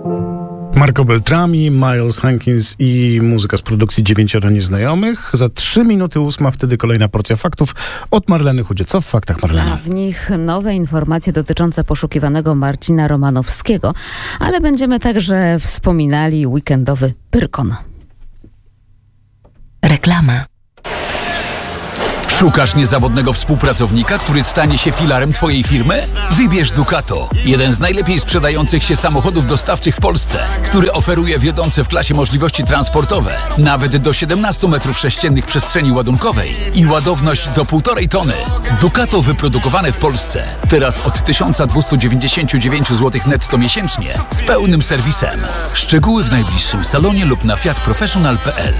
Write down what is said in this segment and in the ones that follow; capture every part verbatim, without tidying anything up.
Marco Beltrami, Miles Hankins i muzyka z produkcji Dziewięcioro Nieznajomych. Za trzy minuty ósma, wtedy kolejna porcja faktów od Marleny Chudzie. Co w faktach, Marlena? A w nich nowe informacje dotyczące poszukiwanego Marcina Romanowskiego, ale będziemy także wspominali weekendowy Pyrkon. Reklama. Szukasz niezawodnego współpracownika, który stanie się filarem Twojej firmy? Wybierz Ducato, jeden z najlepiej sprzedających się samochodów dostawczych w Polsce, który oferuje wiodące w klasie możliwości transportowe, nawet do siedemnaście metrów sześciennych przestrzeni ładunkowej i ładowność do półtorej tony. Ducato wyprodukowane w Polsce, teraz od tysiąc dwieście dziewięćdziesiąt dziewięć złotych netto miesięcznie, z pełnym serwisem. Szczegóły w najbliższym salonie lub na fiat professional kropka p l.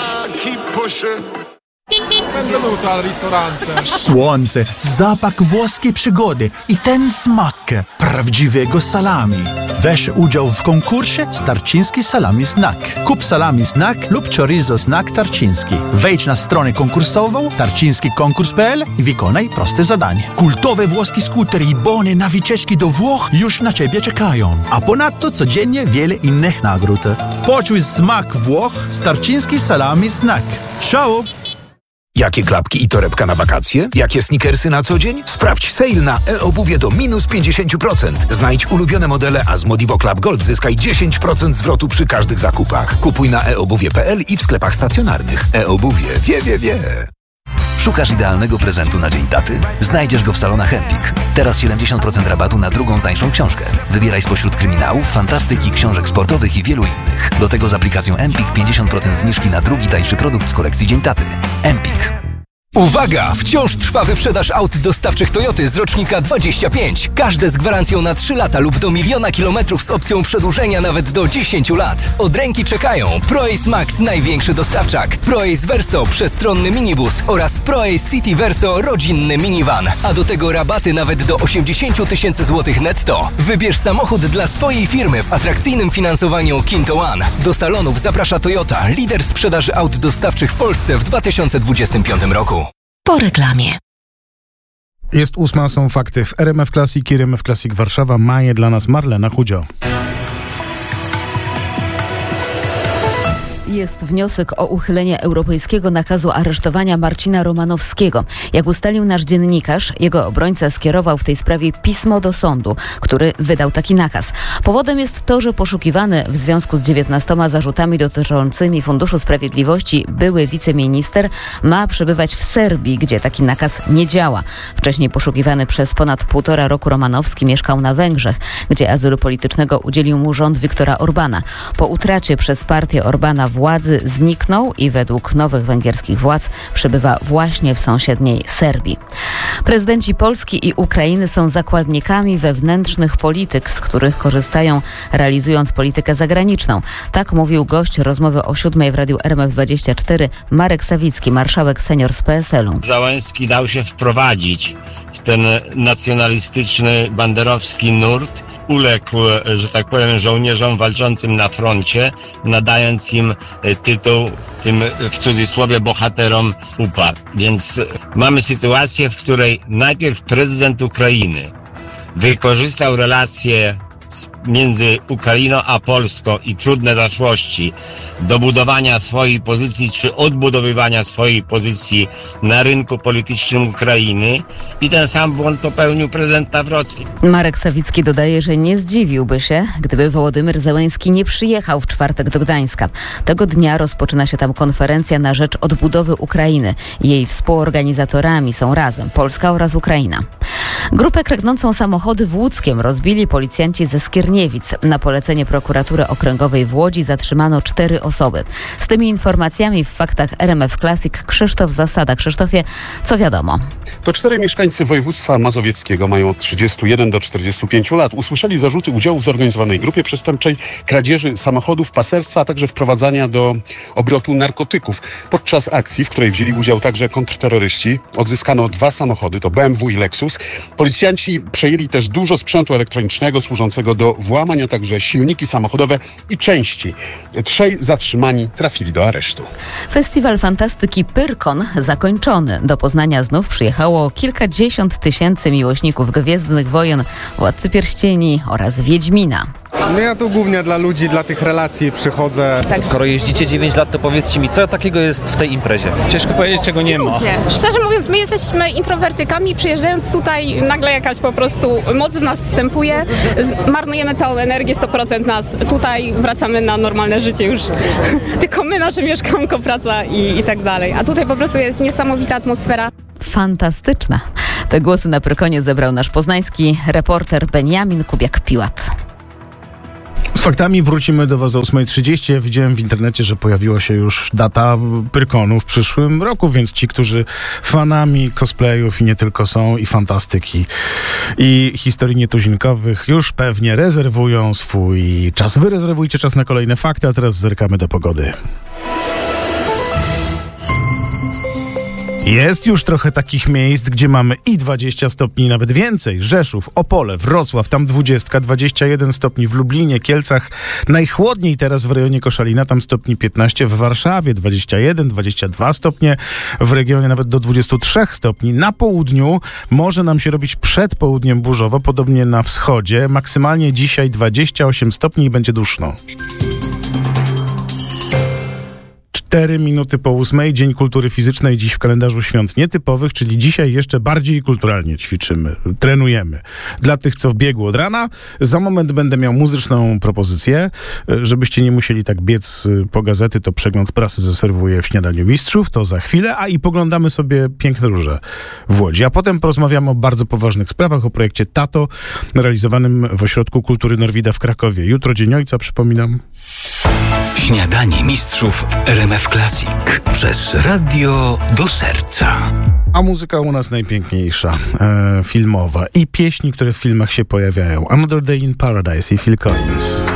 Benvenuto al ristorante. Słońce, zapach włoskiej przygody i ten smak prawdziwego salami. Weź udział w konkursie Tarczyński Salami Znak. Kup salami Znak lub chorizo Znak Tarczyński. Wejdź na stronę konkursową tarczyński konkurs kropka p l i wykonaj proste zadanie. Kultowe włoskie skutery i bony na wycieczki do Włoch już na Ciebie czekają. A ponadto codziennie wiele innych nagród. Poczuj smak Włoch z Tarczyński Salami Znak. Ciao! Jakie klapki i torebka na wakacje? Jakie sneakersy na co dzień? Sprawdź sale na e-obuwie do minus pięćdziesiąt procent. Znajdź ulubione modele, a z Modivo Club Gold zyskaj dziesięć procent zwrotu przy każdych zakupach. Kupuj na e obuwie kropka p l i w sklepach stacjonarnych. E-obuwie wie, wie, wie. Szukasz idealnego prezentu na Dzień Taty? Znajdziesz go w salonach Empik. Teraz siedemdziesiąt procent rabatu na drugą tańszą książkę. Wybieraj spośród kryminałów, fantastyki, książek sportowych i wielu innych. Do tego z aplikacją Empik pięćdziesiąt procent zniżki na drugi tańszy produkt z kolekcji Dzień Taty. Empik. Uwaga! Wciąż trwa wyprzedaż aut dostawczych Toyoty z rocznika dwadzieścia pięć. Każde z gwarancją na trzy lata lub do miliona kilometrów z opcją przedłużenia nawet do dziesięciu lat. Od ręki czekają ProAce Max, największy dostawczak, ProAce Verso, przestronny minibus oraz ProAce City Verso, rodzinny minivan. A do tego rabaty nawet do osiemdziesiąt tysięcy złotych netto. Wybierz samochód dla swojej firmy w atrakcyjnym finansowaniu Kinto One. Do salonów zaprasza Toyota, lider sprzedaży aut dostawczych w Polsce w dwa tysiące dwudziestym piątym roku. Po reklamie. Jest ósma, są fakty w R M F Classic i R M F Classic Warszawa. Ma je dla nas Marlena Chudzio. Jest wniosek o uchylenie europejskiego nakazu aresztowania Marcina Romanowskiego. Jak ustalił nasz dziennikarz, jego obrońca skierował w tej sprawie pismo do sądu, który wydał taki nakaz. Powodem jest to, że poszukiwany w związku z dziewiętnastoma zarzutami dotyczącymi Funduszu Sprawiedliwości były wiceminister ma przebywać w Serbii, gdzie taki nakaz nie działa. Wcześniej poszukiwany przez ponad półtora roku Romanowski mieszkał na Węgrzech, gdzie azylu politycznego udzielił mu rząd Viktora Orbana. Po utracie przez partię Orbana władzy zniknął i według nowych węgierskich władz przebywa właśnie w sąsiedniej Serbii. Prezydenci Polski i Ukrainy są zakładnikami wewnętrznych polityk, z których korzystają, realizując politykę zagraniczną. Tak mówił gość rozmowy o siódmej w Radiu R M F dwadzieścia cztery Marek Sawicki, marszałek senior z P S L u. Załęski dał się wprowadzić w ten nacjonalistyczny, banderowski nurt. Uległ, że tak powiem, żołnierzom walczącym na froncie, nadając im tytuł, tym w cudzysłowie bohaterom upadł. Więc mamy sytuację, w której najpierw prezydent Ukrainy wykorzystał relacje między Ukrainą a Polską i trudne zaszłości do budowania swojej pozycji czy odbudowywania swojej pozycji na rynku politycznym Ukrainy i ten sam błąd popełnił prezydent Nawrocki. Marek Sawicki dodaje, że nie zdziwiłby się, gdyby Wołodymyr Zełenski nie przyjechał w czwartek do Gdańska. Tego dnia rozpoczyna się tam konferencja na rzecz odbudowy Ukrainy. Jej współorganizatorami są razem Polska oraz Ukraina. Grupę kradnącą samochody w Łódzkiem rozbili policjanci ze Skierniewic. Na polecenie prokuratury okręgowej w Łodzi zatrzymano cztery osoby. Z tymi informacjami w faktach R M F Classic Krzysztof Zasada. Krzysztofie, co wiadomo? To cztery mieszkańcy województwa mazowieckiego, mają od trzydziestu jeden do czterdziestu pięciu lat. Usłyszeli zarzuty udziału w zorganizowanej grupie przestępczej, kradzieży samochodów, paserstwa, a także wprowadzania do obrotu narkotyków. Podczas akcji, w której wzięli udział także kontrterroryści, odzyskano dwa samochody, to B M W i Lexus. Policjanci przejęli też dużo sprzętu elektronicznego służącego do włamań, a także silniki samochodowe i części. Trzej zatrzymani trafili do aresztu. Festiwal fantastyki Pyrkon zakończony. Do Poznania znów przyjechało kilkadziesiąt tysięcy miłośników Gwiezdnych Wojen, Władcy Pierścieni oraz Wiedźmina. No ja tu głównie dla ludzi, dla tych relacji przychodzę. Tak. Skoro jeździcie dziewięć lat, to powiedzcie mi, co takiego jest w tej imprezie? Ciężko powiedzieć, czego nie ma. Ludzie. Szczerze mówiąc, my jesteśmy introwertykami, przyjeżdżając tutaj nagle jakaś po prostu moc w nas wstępuje, marnujemy całą energię, sto procent nas, tutaj wracamy na normalne życie już. Tylko my, nasze mieszkanko, praca i, i tak dalej. A tutaj po prostu jest niesamowita atmosfera. Fantastyczna. Te głosy na Prykonie zebrał nasz poznański reporter Beniamin Kubiak-Piłat. Z faktami wrócimy do Was o ósma trzydzieści. Ja widziałem w internecie, że pojawiła się już data Prykonu w przyszłym roku, więc ci, którzy fanami cosplayów i nie tylko są, i fantastyki, i historii nietuzinkowych, już pewnie rezerwują swój czas. Wy rezerwujcie czas na kolejne fakty, a teraz zerkamy do pogody. Jest już trochę takich miejsc, gdzie mamy i dwadzieścia stopni, nawet więcej. Rzeszów, Opole, Wrocław, tam dwadzieścia, dwadzieścia jeden stopni w Lublinie, Kielcach. Najchłodniej teraz w rejonie Koszalina, tam stopni piętnaście, w Warszawie dwadzieścia jeden, dwadzieścia dwa stopnie, w regionie nawet do dwudziestu trzech stopni. Na południu może nam się robić przed południem burzowo, podobnie na wschodzie. Maksymalnie dzisiaj dwadzieścia osiem stopni i będzie duszno. Cztery minuty po ósmej, Dzień Kultury Fizycznej, dziś w kalendarzu świąt nietypowych, czyli dzisiaj jeszcze bardziej kulturalnie ćwiczymy, trenujemy. Dla tych, co w biegu od rana, za moment będę miał muzyczną propozycję, żebyście nie musieli tak biec po gazety, to przegląd prasy zaserwuję w Śniadaniu Mistrzów, to za chwilę, a i poglądamy sobie piękne róże w Łodzi. A potem porozmawiamy o bardzo poważnych sprawach, o projekcie Tato, realizowanym w Ośrodku Kultury Norwida w Krakowie. Jutro Dzień Ojca, przypominam. Śniadanie Mistrzów w R M F Classic przez radio do serca. A muzyka u nas najpiękniejsza, e, filmowa i pieśni, które w filmach się pojawiają. Another Day in Paradise i Phil Collins.